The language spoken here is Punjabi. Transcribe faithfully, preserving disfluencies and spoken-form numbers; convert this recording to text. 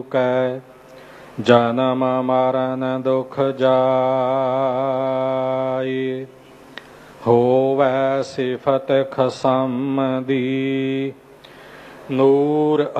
ਕੈ ਜਨਮ ਮਰਨ ਦੁਖ ਜਾਇ। ਹੋਵੈ ਸਿਫਤ ਖਸਮ ਦੀ ਨੂਰ